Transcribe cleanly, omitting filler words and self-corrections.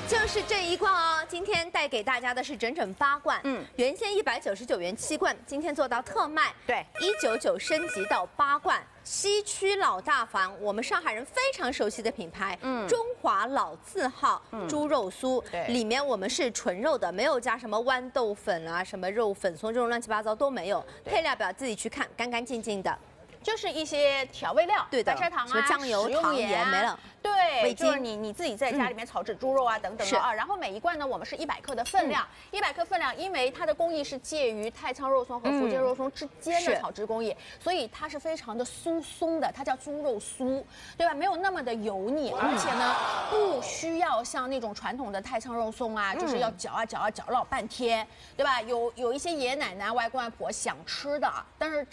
就是这一罐哦，今天带给大家的是整整8罐，原先199元7罐，今天做到特卖， 对 ，199升级到8罐。西区老大房，我们上海人非常熟悉的品牌，中华老字号猪肉酥，里面我们是纯肉的，没有加什么豌豆粉啊、什么肉粉松这种乱七八糟都没有，配料表自己去看，干干净净的。 就是一些调味料， 对的， 白砂糖啊、 什么酱油、糖盐没了。 对，就是你自己在家里面炒制猪肉啊等等的啊。然后每一罐呢，我们是100克的分量，100克分量，因为它的工艺是介于太仓肉松和福建肉松之间的炒制工艺，所以它是非常的酥松的，它叫猪肉酥，对吧？没有那么的油腻，而且呢，不需要像那种传统的太仓肉松啊，就是要搅老半天，对吧？有一些爷爷奶奶、外公外婆想吃的，但是